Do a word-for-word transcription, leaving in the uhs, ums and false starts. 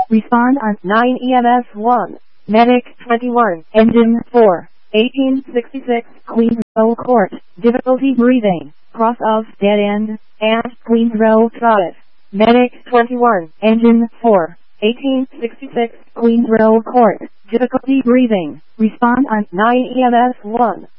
Respond on nine E M S one. Medic twenty-one. Engine four. eighteen sixty-six. Queensrow Court. Difficulty breathing. Cross of dead end. And Queensrow Drive. Medic twenty-one. Engine four. eighteen sixty-six. Queensrow Court. Difficulty breathing. Respond on nine E M S one.